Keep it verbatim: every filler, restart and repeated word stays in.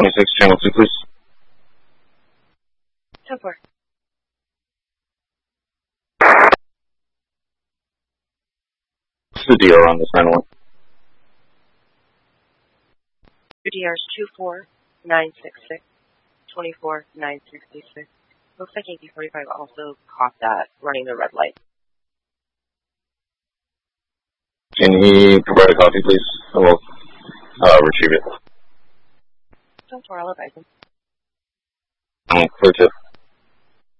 twenty-six, channel two, please. ten four. What's the D R on this nine one? Your D R is two four nine six six, two four nine six six. Looks like A P forty-five also caught that running the red light. Can he provide a copy, please? And we'll uh, retrieve it. ten four, I'll advise him. Um, clear two.